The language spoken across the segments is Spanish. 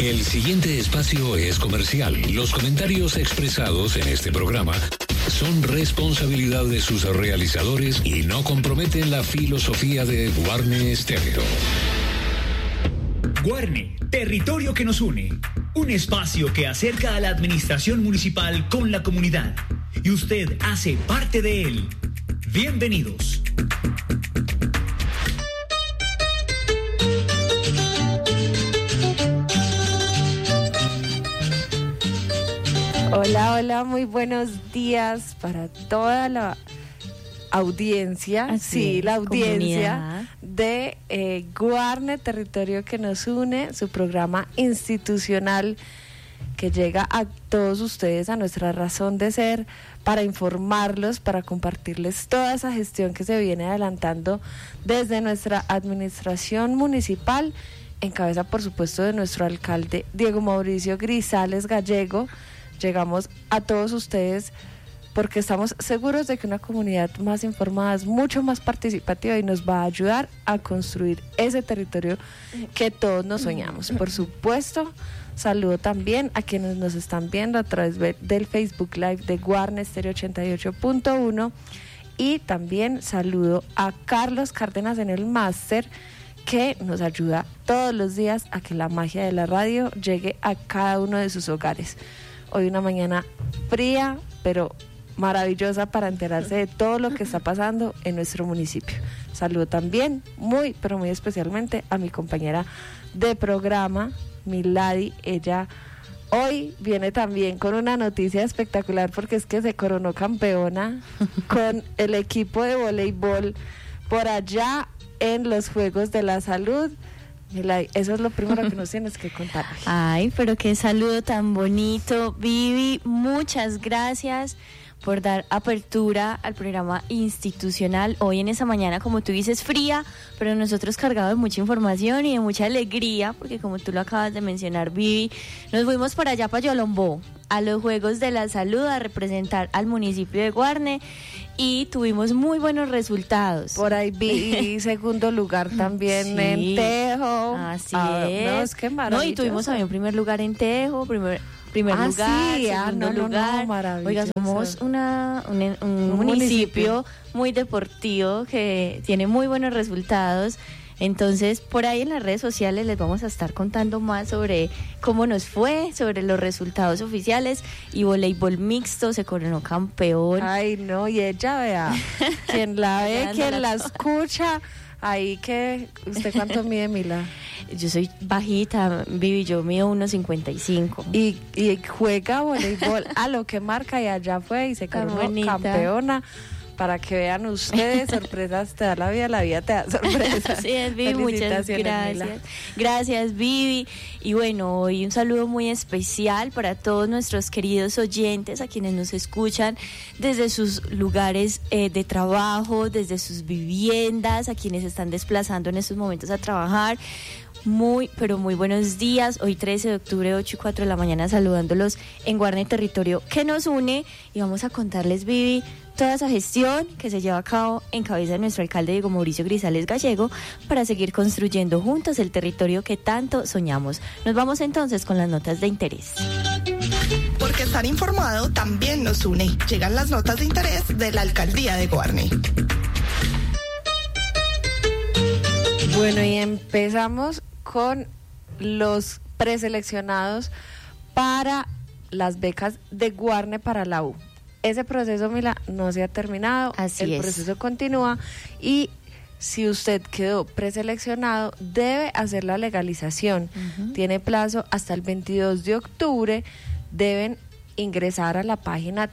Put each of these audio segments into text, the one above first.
El siguiente espacio es comercial. Los comentarios expresados en este programa son responsabilidad de sus realizadores y no comprometen la filosofía de Guarne Stereo. Guarne, territorio que nos une. Un espacio que acerca a la administración municipal con la comunidad. Y usted hace parte de él. Bienvenidos. Hola, hola, muy buenos días para toda la audiencia, la audiencia comunidad de Guarne, territorio que nos une, su programa institucional que llega a todos ustedes, a nuestra razón de ser, para informarlos, para compartirles toda esa gestión que se viene adelantando desde nuestra administración municipal, en cabeza, por supuesto, de nuestro alcalde Diego Mauricio Grisales Gallego. Llegamos a todos ustedes porque estamos seguros de que una comunidad más informada es mucho más participativa y nos va a ayudar a construir ese territorio que todos nos soñamos. Por supuesto, saludo también a quienes nos están viendo a través del Facebook Live de Guarne Stereo 88.1 y también saludo a Carlos Cárdenas en el máster, que nos ayuda todos los días a que la magia de la radio llegue a cada uno de sus hogares. Hoy una mañana fría, pero maravillosa para enterarse de todo lo que está pasando en nuestro municipio. Saludo también muy, pero muy especialmente a mi compañera de programa, Milady. Ella hoy viene también con una noticia espectacular porque es que se coronó campeona con el equipo de voleibol por allá en los Juegos de la Salud. Eso es lo primero que nos tienes que contar. Ay, pero qué saludo tan bonito, Vivi. Muchas gracias por dar apertura al programa institucional. Hoy en esa mañana, como tú dices, fría, pero nosotros cargados de mucha información y de mucha alegría, porque como tú lo acabas de mencionar, Vivi, nos fuimos por allá para Yolombó, a los Juegos de la Salud, a representar al municipio de Guarne, y tuvimos muy buenos resultados. Por ahí vi segundo lugar también, sí, en Tejo. Así es. No, es que maravilloso. No, y tuvimos también primer lugar en Tejo, primer lugar, sí, segundo lugar. Oiga, somos un municipio muy deportivo que tiene muy buenos resultados. Entonces, por ahí en las redes sociales les vamos a estar contando más sobre cómo nos fue, sobre los resultados oficiales. Y voleibol mixto se coronó campeón. Ay, no, y ella, vea, quien la ve, quien la escucha, ahí que, ¿usted cuánto mide, Mila? Yo soy bajita, Vivi, yo mido 1.55. Y juega voleibol a lo que marca y allá fue y se coronó campeona. Para que vean ustedes, sorpresas te da la vida te da sorpresas. Sí, es, Vivi, muchas gracias. Mila. Gracias, Vivi. Y bueno, hoy un saludo muy especial para todos nuestros queridos oyentes, a quienes nos escuchan desde sus lugares de trabajo, desde sus viviendas, a quienes se están desplazando en estos momentos a trabajar. Muy, pero muy buenos días. Hoy 13 de octubre, 8:04 de la mañana, saludándolos en Guarne, territorio que nos une. Y vamos a contarles, Vivi, toda esa gestión que se lleva a cabo en cabeza de nuestro alcalde Diego Mauricio Grisales Gallego para seguir construyendo juntos el territorio que tanto soñamos. Nos vamos entonces con las notas de interés. Porque estar informado también nos une. Llegan las notas de interés de la alcaldía de Guarne. Bueno, y empezamos con los preseleccionados para las becas de Guarne para la U. Ese proceso, Mila, no se ha terminado. Así es. El proceso continúa y si usted quedó preseleccionado, debe hacer la legalización. Tiene plazo hasta el 22 de octubre. Deben ingresar a la página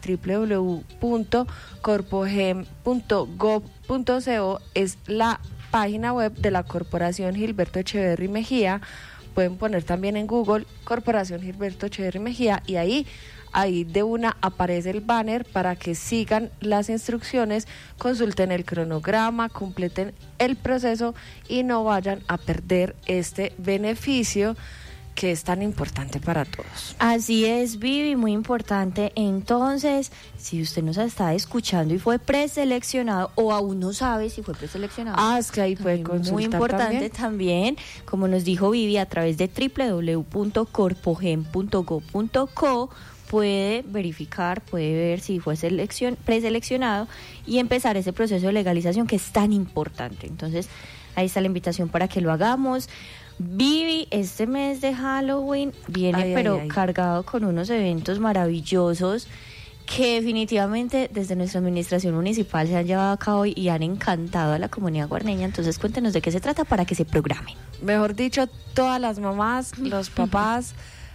www.corpogem.gov.co. Es la página web de la Corporación Gilberto Echeverry Mejía. Pueden poner también en Google Corporación Gilberto Echeverry Mejía y ahí de una aparece el banner para que sigan las instrucciones, consulten el cronograma, completen el proceso y no vayan a perder este beneficio que es tan importante para todos. Así es, Vivi, muy importante. Entonces, si usted nos está escuchando y fue preseleccionado o aún no sabe si fue preseleccionado, es que ahí puede consultar. Muy importante también, como nos dijo Vivi, a través de www.corpogen.go.co puede verificar, puede ver si fue preseleccionado y empezar ese proceso de legalización que es tan importante. Entonces, ahí está la invitación para que lo hagamos. Vivi, este mes de Halloween viene cargado con unos eventos maravillosos que definitivamente desde nuestra administración municipal se han llevado a cabo y han encantado a la comunidad guarneña. Entonces cuéntenos de qué se trata para que se programen. Mejor dicho, todas las mamás, los papás,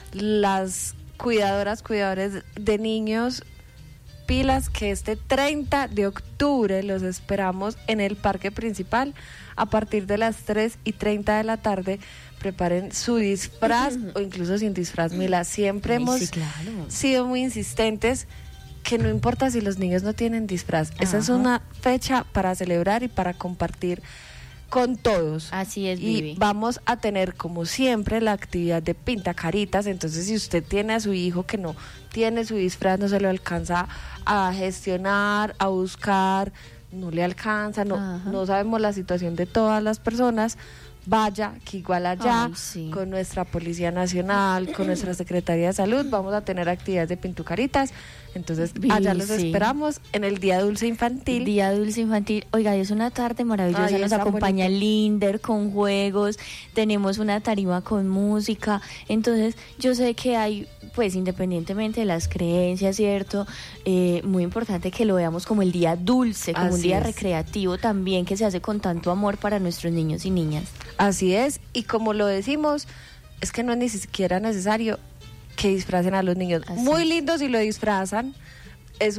las cuidadores de niños, pilas, que este 30 de octubre los esperamos en el parque principal a partir de las 3:30 de la tarde. Preparen su disfraz o incluso sin disfraz. Mila, siempre hemos sido muy insistentes que no importa si los niños no tienen disfraz. Esa es una fecha para celebrar y para compartir con todos. Así es, Vivi. Y vamos a tener, como siempre, la actividad de pintacaritas. Entonces, si usted tiene a su hijo que no tiene su disfraz, no se lo alcanza a gestionar, a buscar, no le alcanza, no sabemos la situación de todas las personas, vaya, que igual allá, con nuestra Policía Nacional, con nuestra Secretaría de Salud, vamos a tener actividades de pintucaritas. Entonces, allá los esperamos en el Día Dulce Infantil. Día Dulce Infantil. Oiga, es una tarde maravillosa. Nos acompaña Linder con juegos, tenemos una tarima con música. Entonces, yo sé que hay, pues, independientemente de las creencias, ¿cierto? Muy importante que lo veamos como el día dulce, como un día recreativo también, que se hace con tanto amor para nuestros niños y niñas. Así es, y como lo decimos, es que no es ni siquiera necesario que disfracen a los niños. Muy lindo si lo disfrazan. Es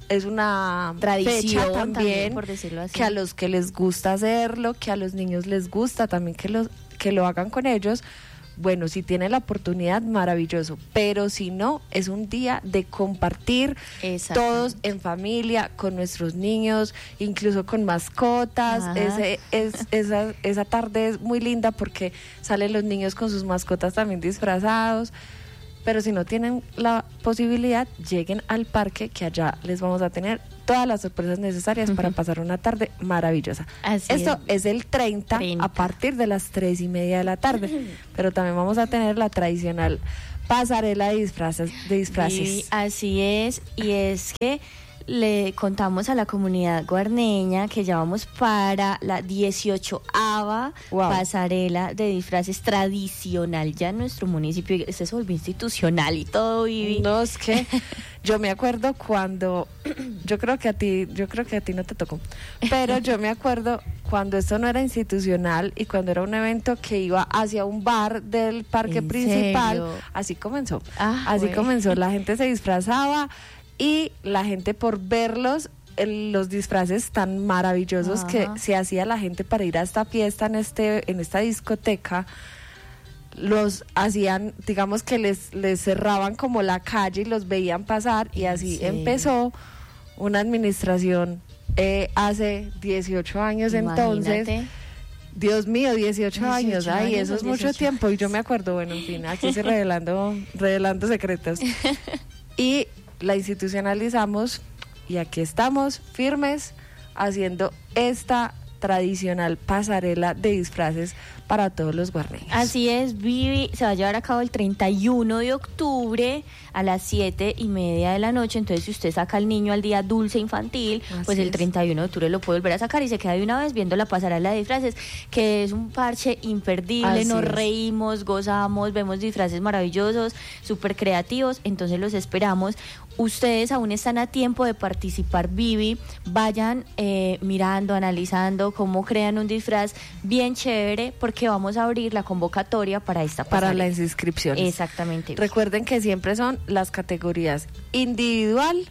una tradición fecha también, por decirlo así, que a los que les gusta hacerlo, que a los niños les gusta también que lo hagan con ellos. Bueno, si tiene la oportunidad, maravilloso, pero si no, es un día de compartir todos en familia, con nuestros niños, incluso con mascotas. Esa tarde es muy linda porque salen los niños con sus mascotas también disfrazados. Pero si no tienen la posibilidad, lleguen al parque, que allá les vamos a tener todas las sorpresas necesarias para pasar una tarde maravillosa. Esto es el 30 a partir de las 3:30 de la tarde, pero también vamos a tener la tradicional pasarela de disfraces. Sí, así es, y es que le contamos a la comunidad guarneña que ya vamos para la 18ª pasarela de disfraces tradicional ya en nuestro municipio. Este se volvió institucional y todo, Vivi. No, es que yo me acuerdo cuando, yo creo que a ti no te tocó, pero yo me acuerdo cuando esto no era institucional y cuando era un evento que iba hacia un bar del parque principal. Así comenzó. Comenzó, la gente se disfrazaba y la gente, por verlos, los disfraces tan maravillosos que se hacía la gente para ir a esta fiesta en esta discoteca, los hacían, digamos que les cerraban como la calle y los veían pasar, y así empezó una administración hace 18 años. Imagínate. Entonces, Dios mío, 18 años, ay, eso es mucho tiempo. Y yo me acuerdo, bueno, en fin, aquí se revelando secretos. Y la institucionalizamos y aquí estamos firmes haciendo esta tradicional pasarela de disfraces para todos los guarneños. Así es, Vivi, se va a llevar a cabo el 31 de octubre a las 7:30 de la noche. Entonces, si usted saca al niño al día dulce infantil, pues el 31 de octubre lo puede volver a sacar y se queda de una vez viendo la pasarela de disfraces, que es un parche imperdible. Nos reímos, gozamos, vemos disfraces maravillosos, súper creativos. Entonces los esperamos. Ustedes aún están a tiempo de participar, Vivi. Vayan mirando, analizando cómo crean un disfraz bien chévere, porque vamos a abrir la convocatoria para esta pasarela. Para las inscripciones. Exactamente. Recuerden que siempre son las categorías individual,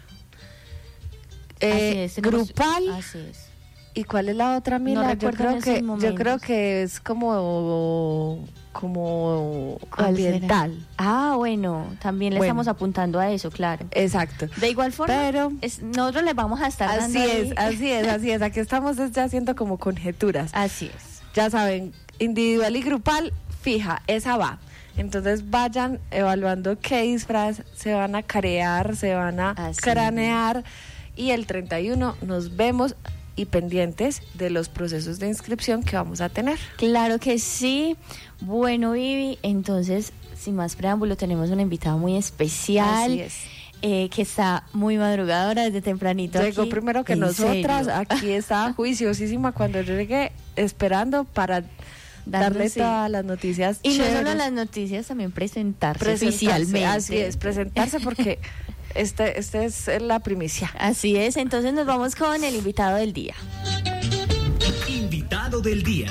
grupal. Así es. ¿Y cuál es la otra, Mila? No, yo creo que es como ambiental. Bueno, también le estamos apuntando a eso, claro. Exacto. De igual forma, pero nosotros le vamos a estar dando así es. Aquí estamos ya haciendo como conjeturas. Así es. Ya saben, individual y grupal, fija, esa va. Entonces vayan evaluando qué disfraz se van a carear, se van a cranear, y el 31 nos vemos y pendientes de los procesos de inscripción que vamos a tener. Claro que sí. Bueno, Vivi, entonces, sin más preámbulo, tenemos una invitada muy especial. Así es. Que está muy madrugadora desde tempranito. Llegó aquí. primero que nosotras. Aquí estaba juiciosísima cuando yo llegué, esperando para darle todas las noticias. Y chéveres. no solo las noticias, también presentarse oficialmente. Así es, presentarse porque esta es la primicia. Así es, entonces nos vamos con el invitado del día. Invitado del día.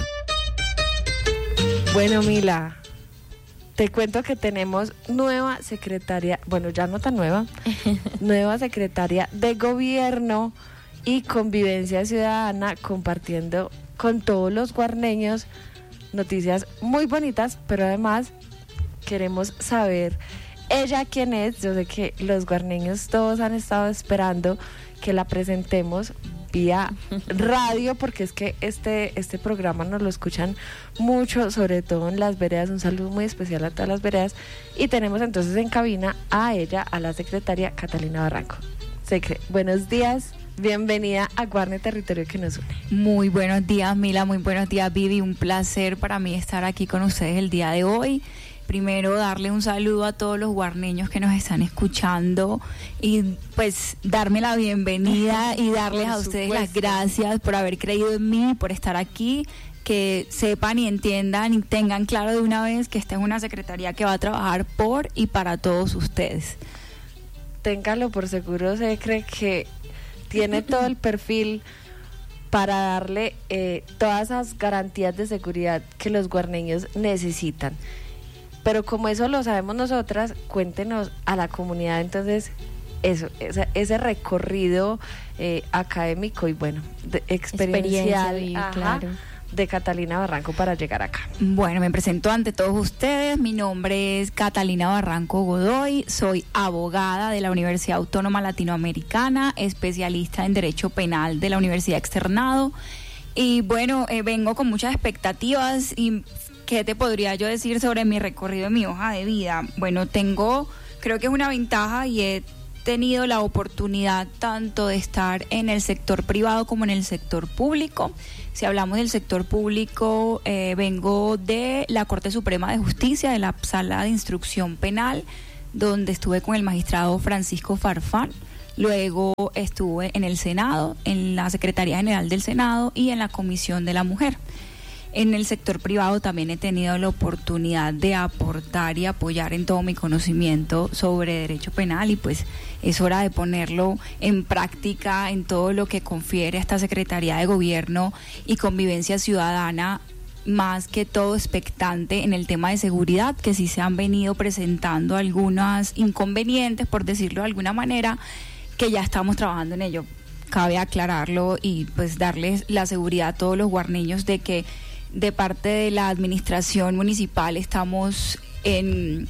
Bueno, Mila, te cuento que tenemos nueva secretaria, bueno, ya no tan nueva, nueva secretaria de Gobierno y Convivencia Ciudadana, compartiendo con todos los guarneños noticias muy bonitas, pero además queremos saber ella quién es. Yo sé que los guarneños todos han estado esperando que la presentemos vía radio, porque es que este programa nos lo escuchan mucho, sobre todo en las veredas. Un saludo muy especial a todas las veredas. Y tenemos entonces en cabina a ella, a la secretaria Catalina Barranco. Buenos días, bienvenida a Guarne Territorio que nos une. Muy buenos días, Mila, muy buenos días, Vivi. Un placer para mí estar aquí con ustedes el día de hoy. Primero, darle un saludo a todos los guarneños que nos están escuchando y pues darme la bienvenida y darles a ustedes las gracias por haber creído en mí, por estar aquí, que sepan y entiendan y tengan claro de una vez que esta es una secretaría que va a trabajar por y para todos ustedes. Téngalo por seguro, se cree que tiene todo el perfil para darle todas esas garantías de seguridad que los guarneños necesitan. Pero como eso lo sabemos nosotras, cuéntenos a la comunidad entonces ese recorrido académico y bueno, experiencial, claro, de Catalina Barranco para llegar acá. Bueno, me presento ante todos ustedes. Mi nombre es Catalina Barranco Godoy, soy abogada de la Universidad Autónoma Latinoamericana, especialista en Derecho Penal de la Universidad Externado. Y bueno, vengo con muchas expectativas. Y ¿qué te podría yo decir sobre mi recorrido en mi hoja de vida? Bueno, creo que es una ventaja y he tenido la oportunidad tanto de estar en el sector privado como en el sector público. Si hablamos del sector público, vengo de la Corte Suprema de Justicia, de la Sala de Instrucción Penal, donde estuve con el magistrado Francisco Farfán. Luego estuve en el Senado, en la Secretaría General del Senado y en la Comisión de la Mujer. En el sector privado también he tenido la oportunidad de aportar y apoyar en todo mi conocimiento sobre derecho penal y pues es hora de ponerlo en práctica en todo lo que confiere a esta Secretaría de Gobierno y Convivencia Ciudadana, más que todo expectante en el tema de seguridad, que sí se han venido presentando algunos inconvenientes, por decirlo de alguna manera, que ya estamos trabajando en ello. Cabe aclararlo y pues darles la seguridad a todos los guarneños de que de parte de la administración municipal estamos en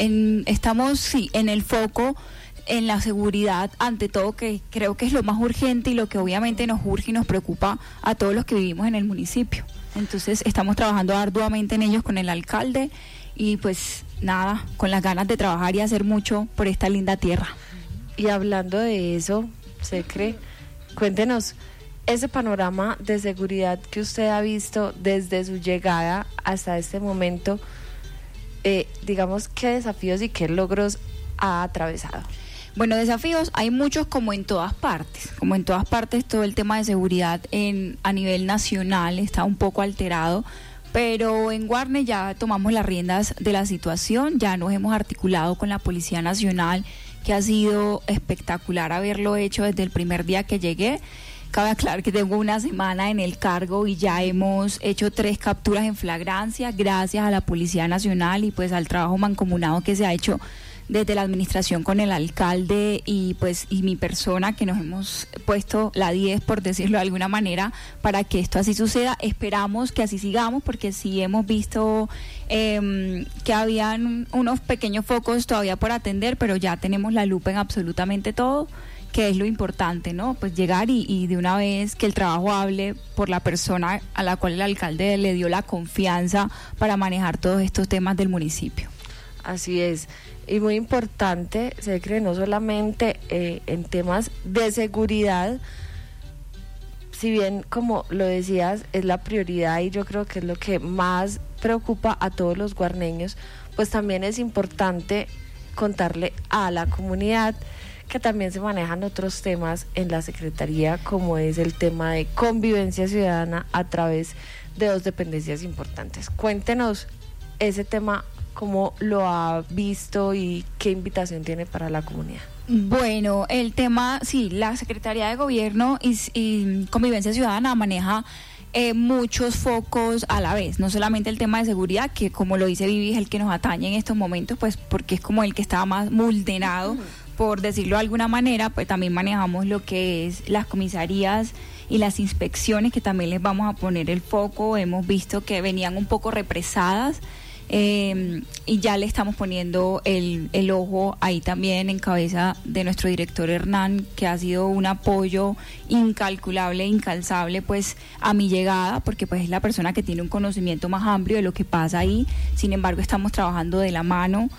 el foco en la seguridad ante todo, que creo que es lo más urgente y lo que obviamente nos urge y nos preocupa a todos los que vivimos en el municipio. Entonces estamos trabajando arduamente en ellos con el alcalde y pues nada, con las ganas de trabajar y hacer mucho por esta linda tierra. Y hablando de eso, Secre, cuéntenos ese panorama de seguridad que usted ha visto desde su llegada hasta este momento, digamos, ¿qué desafíos y qué logros ha atravesado? Bueno, desafíos hay muchos, como en todas partes. Como en todas partes, todo el tema de seguridad a nivel nacional está un poco alterado, pero en Guarne ya tomamos las riendas de la situación, ya nos hemos articulado con la Policía Nacional, que ha sido espectacular haberlo hecho desde el primer día que llegué. Cabe aclarar que tengo una semana en el cargo y ya hemos hecho 3 capturas en flagrancia gracias a la Policía Nacional y pues al trabajo mancomunado que se ha hecho desde la administración con el alcalde y mi persona, que nos hemos puesto la 10, por decirlo de alguna manera, para que esto así suceda. Esperamos que así sigamos, porque sí hemos visto que habían unos pequeños focos todavía por atender, pero ya tenemos la lupa en absolutamente todo, que es lo importante, ¿no? Pues llegar y de una vez que el trabajo hable por la persona a la cual el alcalde le dio la confianza para manejar todos estos temas del municipio. Así es, y muy importante, se cree no solamente en temas de seguridad, si bien como lo decías es la prioridad y yo creo que es lo que más preocupa a todos los guarneños, pues también es importante contarle a la comunidad que también se manejan otros temas en la Secretaría, como es el tema de convivencia ciudadana a través de 2 dependencias importantes. Cuéntenos ese tema, cómo lo ha visto y qué invitación tiene para la comunidad. Bueno, el tema, sí, la Secretaría de Gobierno y Convivencia Ciudadana maneja muchos focos a la vez, no solamente el tema de seguridad, que como lo dice Vivi es el que nos atañe en estos momentos, pues porque es como el que está más vulnerado, por decirlo de alguna manera, pues también manejamos lo que es las comisarías y las inspecciones, que también les vamos a poner el foco. Hemos visto que venían un poco represadas, y ya le estamos poniendo el ojo ahí también en cabeza de nuestro director Hernán, que ha sido un apoyo incalculable, incalzable pues a mi llegada, porque pues es la persona que tiene un conocimiento más amplio de lo que pasa ahí. Sin embargo, estamos trabajando de la mano,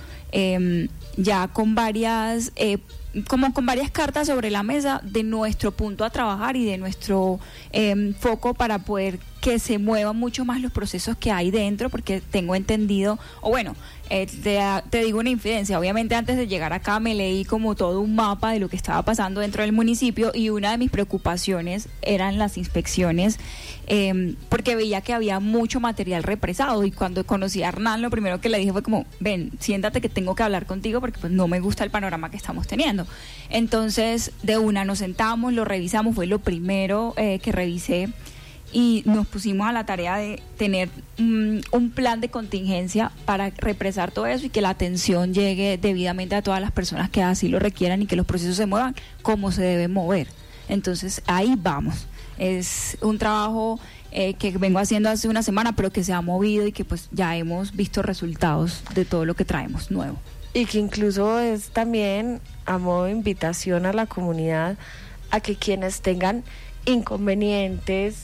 ya con varias con varias cartas sobre la mesa de nuestro punto a trabajar y de nuestro foco para poder que se muevan mucho más los procesos que hay dentro, porque tengo entendido, o bueno, te digo una infidencia, obviamente antes de llegar acá me leí como todo un mapa de lo que estaba pasando dentro del municipio, y una de mis preocupaciones eran las inspecciones, porque veía que había mucho material represado, y cuando conocí a Hernán lo primero que le dije fue como, ven, siéntate que tengo que hablar contigo porque pues no me gusta el panorama que estamos teniendo. Entonces de una nos sentamos, lo revisamos, fue lo primero que revisé, y nos pusimos a la tarea de tener un plan de contingencia para represar todo eso y que la atención llegue debidamente a todas las personas que así lo requieran y que los procesos se muevan como se deben mover. Entonces ahí vamos. Es un trabajo que vengo haciendo hace una semana, pero que se ha movido y que pues ya hemos visto resultados de todo lo que traemos nuevo. Y que incluso es también a modo de invitación a la comunidad a que quienes tengan inconvenientes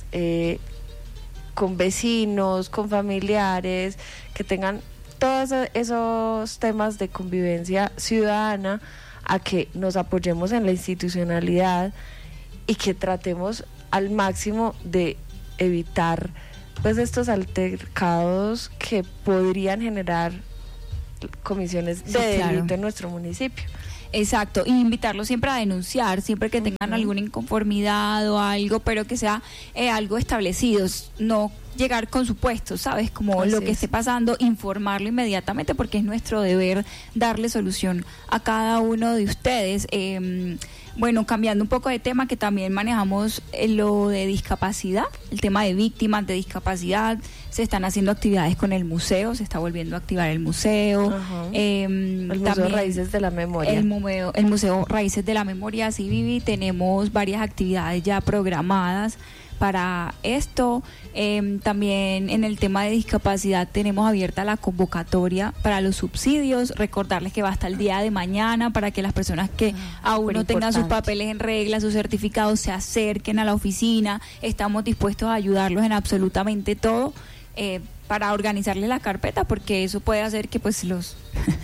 con vecinos, con familiares, que tengan todos esos temas de convivencia ciudadana, a que nos apoyemos en la institucionalidad y que tratemos al máximo de evitar pues estos altercados que podrían generar comisiones de delito en nuestro municipio. Exacto, y invitarlos siempre a denunciar, siempre que tengan alguna inconformidad o algo, pero que sea algo establecido, no llegar con supuestos, ¿sabes? Como así lo que esté pasando, informarlo inmediatamente, porque es nuestro deber darle solución a cada uno de ustedes. Bueno, cambiando un poco de tema, que también manejamos lo de discapacidad, el tema de víctimas de discapacidad. Se están haciendo actividades con el museo, se está volviendo a activar el museo. El Museo Raíces de la Memoria. El Museo Raíces de la Memoria, sí, Vivi, tenemos varias actividades ya programadas para esto. También en el tema de discapacidad tenemos abierta la convocatoria para los subsidios. Recordarles que va hasta el día de mañana para que las personas que aún no tengan sus papeles en regla, sus certificados, se acerquen a la oficina. Estamos dispuestos a ayudarlos en absolutamente todo, para organizarles la carpeta, porque eso puede hacer que pues los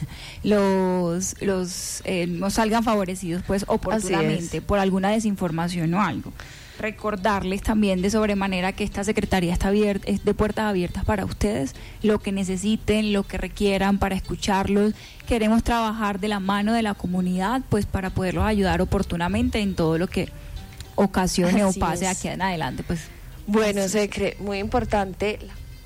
no salgan favorecidos pues oportunamente por alguna desinformación o algo. Recordarles también de sobremanera que esta secretaría está abierta, es de puertas abiertas para ustedes, lo que necesiten, lo que requieran, para escucharlos. Queremos trabajar de la mano de la comunidad pues para poderlos ayudar oportunamente en todo lo que ocasione o pase aquí en adelante. Pues bueno, muy importante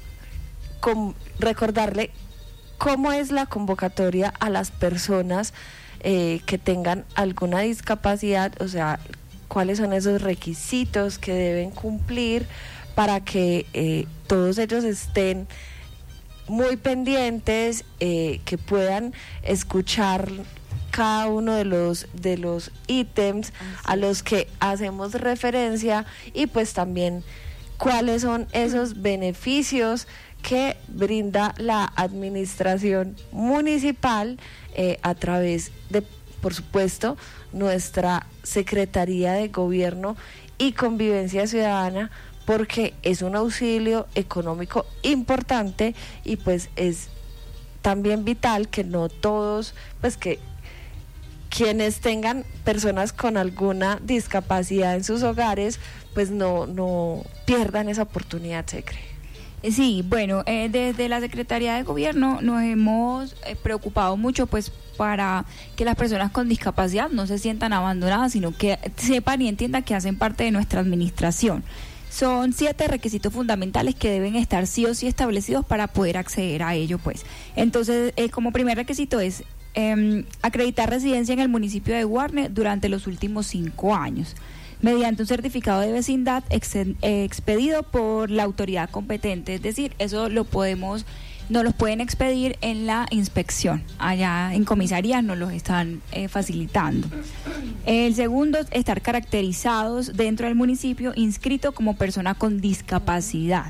recordarle cómo es la convocatoria a las personas que tengan alguna discapacidad, o sea, cuáles son esos requisitos que deben cumplir para que todos ellos estén muy pendientes, que puedan escuchar cada uno de los ítems a los que hacemos referencia, y pues también cuáles son esos beneficios que brinda la administración municipal a través de, por supuesto, nuestra Secretaría de Gobierno y Convivencia Ciudadana, porque es un auxilio económico importante y pues es también vital que no todos, pues que quienes tengan personas con alguna discapacidad en sus hogares, pues no pierdan esa oportunidad, se cree. Sí, bueno, desde la Secretaría de Gobierno nos hemos preocupado mucho pues para que las personas con discapacidad no se sientan abandonadas, sino que sepan y entiendan que hacen parte de nuestra administración. Son 7 requisitos fundamentales que deben estar sí o sí establecidos para poder acceder a ello, pues. Entonces, como primer requisito es acreditar residencia en el municipio de Guarne durante los últimos 5 años. Mediante un certificado de vecindad expedido por la autoridad competente, es decir, eso nos los pueden expedir en la inspección, allá en comisarías nos los están facilitando. El segundo, estar caracterizados dentro del municipio, inscrito como persona con discapacidad.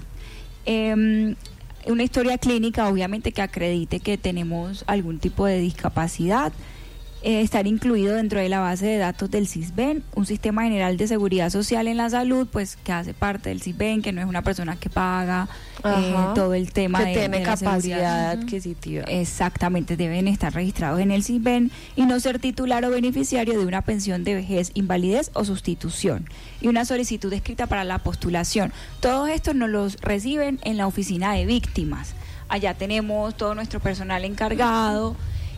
Una historia clínica, obviamente, que acredite que tenemos algún tipo de discapacidad. Estar incluido dentro de la base de datos del SISBEN, un sistema general de seguridad social en la salud, pues que hace parte del SISBEN, que no es una persona que paga todo el tema que tiene capacidad adquisitiva. Exactamente, deben estar registrados en el SISBEN y no ser titular o beneficiario de una pensión de vejez, invalidez o sustitución, y una solicitud escrita para la postulación. Todos estos nos los reciben en la oficina de víctimas. Allá tenemos todo nuestro personal encargado,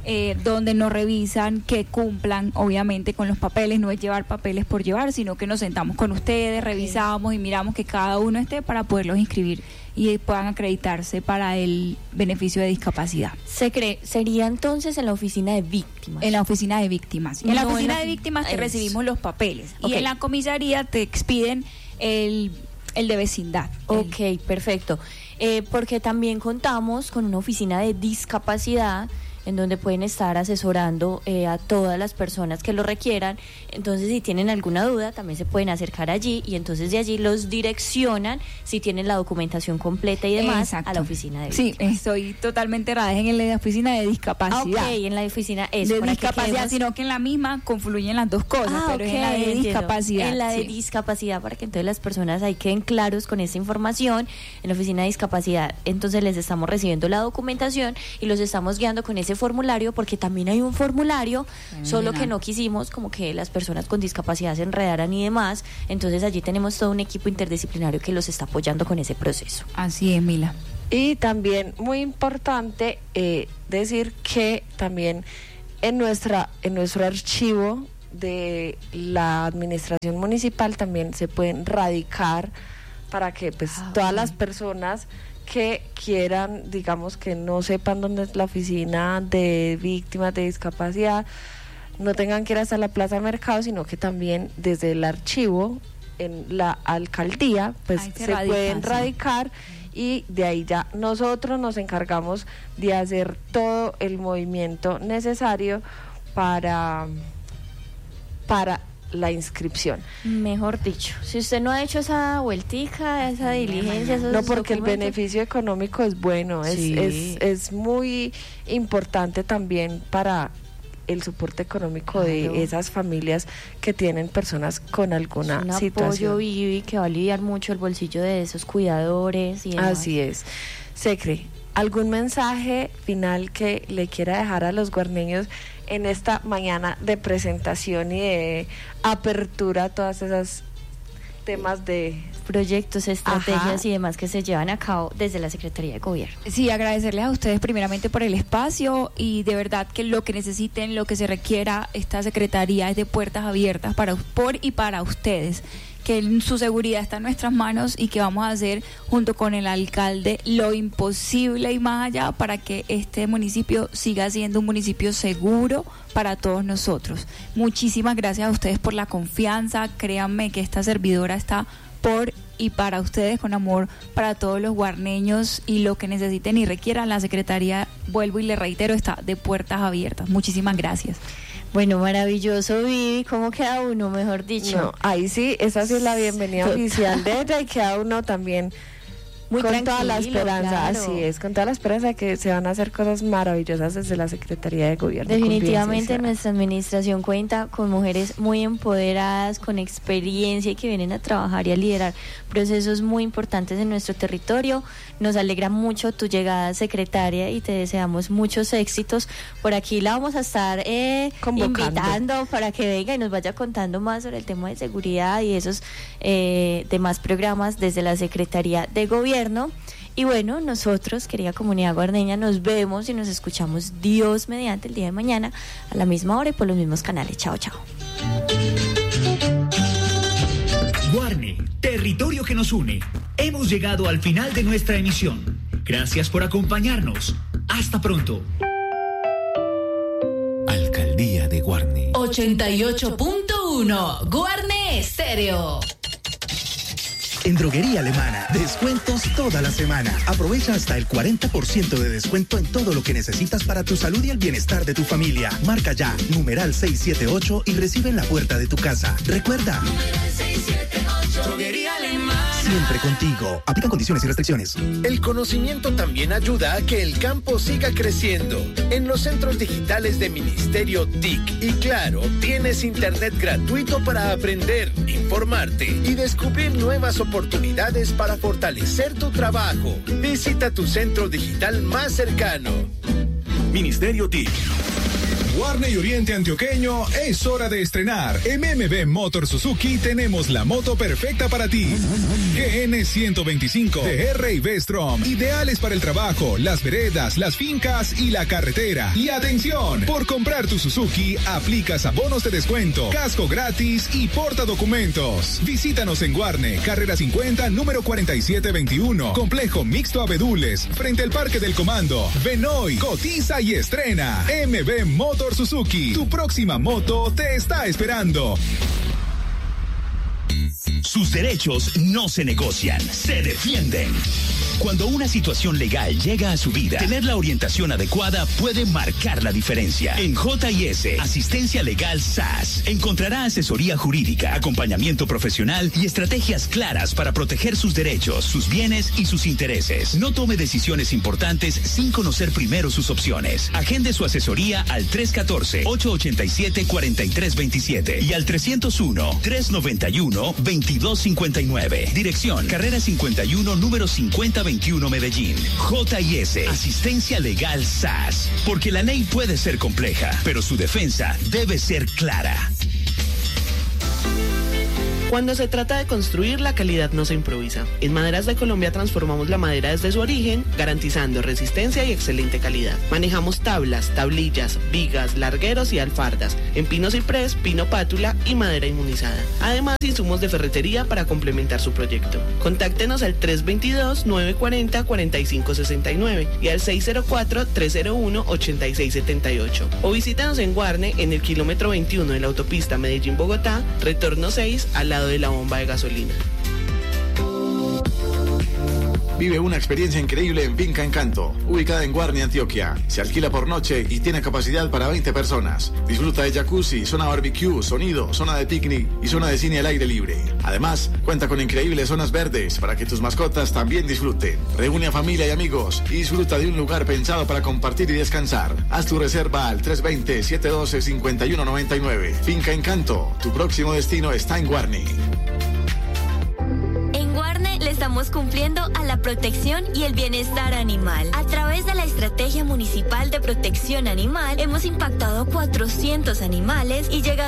donde nos revisan que cumplan obviamente con los papeles. No es llevar papeles por llevar, sino que nos sentamos con ustedes, revisamos y miramos que cada uno esté para poderlos inscribir y puedan acreditarse para el beneficio de discapacidad. Sería entonces en la oficina de víctimas. En la oficina de víctimas. En la oficina de víctimas te recibimos los papeles, y en la comisaría te expiden el de vecindad. Ok, perfecto. Porque también contamos con una oficina de discapacidad en donde pueden estar asesorando a todas las personas que lo requieran. Entonces, si tienen alguna duda, también se pueden acercar allí, y entonces de allí los direccionan, si tienen la documentación completa y demás. Exacto. A la oficina de víctimas. Sí, estoy totalmente errada, es en la oficina de discapacidad. Ok, en la oficina de discapacidad, sino que en la misma confluyen las dos cosas, pero es en la de discapacidad. En la de discapacidad, para que entonces las personas ahí queden claros con esta información. En la oficina de discapacidad, entonces les estamos recibiendo la documentación y los estamos guiando con ese formulario, porque también hay un formulario, solo que no quisimos como que las personas con discapacidad se enredaran y demás. Entonces allí tenemos todo un equipo interdisciplinario que los está apoyando con ese proceso. Así es, Mila. Y también muy importante decir que también en nuestro archivo de la administración municipal también se pueden radicar para que pues todas las personas que quieran, digamos, que no sepan dónde es la oficina de víctimas de discapacidad, no tengan que ir hasta la Plaza Mercado, sino que también desde el archivo en la alcaldía pues se pueden radicar, y de ahí ya nosotros nos encargamos de hacer todo el movimiento necesario para la inscripción. Mejor dicho, si usted no ha hecho esa vueltica, esa diligencia, no, porque el beneficio económico es bueno, es muy importante también para el soporte económico de esas familias que tienen personas con alguna situación. Un apoyo, Vivi, que va a aliviar mucho el bolsillo de esos cuidadores y demás. Así es. Secre, ¿algún mensaje final que le quiera dejar a los guarneños en esta mañana de presentación y de apertura a todas esas temas de proyectos, estrategias y demás que se llevan a cabo desde la Secretaría de Gobierno? Sí, agradecerles a ustedes primeramente por el espacio, y de verdad que lo que necesiten, lo que se requiera, esta Secretaría es de puertas abiertas por y para ustedes, que su seguridad está en nuestras manos y que vamos a hacer junto con el alcalde lo imposible y más allá para que este municipio siga siendo un municipio seguro para todos nosotros. Muchísimas gracias a ustedes por la confianza. Créanme que esta servidora está por y para ustedes, con amor para todos los guarneños, y lo que necesiten y requieran, la Secretaría, vuelvo y le reitero, está de puertas abiertas. Muchísimas gracias. Bueno, maravilloso, Vivi. ¿Cómo queda uno, mejor dicho? No, ahí sí, esa sí es la bienvenida oficial de ella, y queda uno también muy con toda la esperanza, claro. Así es, con toda la esperanza de que se van a hacer cosas maravillosas desde la Secretaría de Gobierno. Definitivamente nuestra administración cuenta con mujeres muy empoderadas, con experiencia y que vienen a trabajar y a liderar procesos muy importantes en nuestro territorio. Nos alegra mucho tu llegada, secretaria, y te deseamos muchos éxitos. Por aquí la vamos a estar invitando para que venga y nos vaya contando más sobre el tema de seguridad y esos demás programas desde la Secretaría de Gobierno. Y bueno, nosotros, querida comunidad guarneña, nos vemos y nos escuchamos, Dios mediante, el día de mañana a la misma hora y por los mismos canales. Chao, chao. Guarne, territorio que nos une. Hemos llegado al final de nuestra emisión. Gracias por acompañarnos. Hasta pronto. Alcaldía de Guarne. 88.1 Guarne Estéreo. En Droguería Alemana, descuentos toda la semana. Aprovecha hasta el 40% de descuento en todo lo que necesitas para tu salud y el bienestar de tu familia. Marca ya, numeral 678 y recibe en la puerta de tu casa. Recuerda, Numeral 678. Droguería Alemana. Siempre contigo. Aplican condiciones y restricciones. El conocimiento también ayuda a que el campo siga creciendo. En los centros digitales de Ministerio TIC y Claro, tienes internet gratuito para aprender, informarte y descubrir nuevas oportunidades para fortalecer tu trabajo. Visita tu centro digital más cercano. Ministerio TIC. Guarne y Oriente Antioqueño, es hora de estrenar. En MB Motor Suzuki tenemos la moto perfecta para ti. GN 125 TR y V-Strom, ideales para el trabajo, las veredas, las fincas y la carretera. Y atención, por comprar tu Suzuki, aplicas abonos de descuento, casco gratis y porta documentos. Visítanos en Guarne, carrera 50, número 4721, complejo mixto Abedules, frente al Parque del Comando. Ven hoy, cotiza y estrena. MB Motor Suzuki, tu próxima moto te está esperando. Sus derechos no se negocian, se defienden. Cuando una situación legal llega a su vida, tener la orientación adecuada puede marcar la diferencia. En JIS, Asistencia Legal SAS, encontrará asesoría jurídica, acompañamiento profesional y estrategias claras para proteger sus derechos, sus bienes y sus intereses. No tome decisiones importantes sin conocer primero sus opciones. Agende su asesoría al 314-887-4327 y al 301-391-2259. Dirección, carrera 51, número 5021 Medellín. JIS, Asistencia Legal SAS. Porque la ley puede ser compleja, pero su defensa debe ser clara. Cuando se trata de construir, la calidad no se improvisa. En Maderas de Colombia transformamos la madera desde su origen, garantizando resistencia y excelente calidad. Manejamos tablas, tablillas, vigas, largueros y alfardas, en pino ciprés, pino pátula y madera inmunizada. Además, insumos de ferretería para complementar su proyecto. Contáctenos al 322-940-4569 y al 604-301-8678. O visítanos en Guarne, en el kilómetro 21 de la autopista Medellín-Bogotá, retorno 6, al lado de la bomba de gasolina. Vive una experiencia increíble en Finca Encanto, ubicada en Guarne, Antioquia. Se alquila por noche y tiene capacidad para 20 personas. Disfruta de jacuzzi, zona barbecue, sonido, zona de picnic y zona de cine al aire libre. Además, cuenta con increíbles zonas verdes para que tus mascotas también disfruten. Reúne a familia y amigos y disfruta de un lugar pensado para compartir y descansar. Haz tu reserva al 320-712-5199. Finca Encanto, tu próximo destino está en Guarne. Le estamos cumpliendo a la protección y el bienestar animal. A través de la Estrategia Municipal de Protección Animal, hemos impactado 400 animales y llegado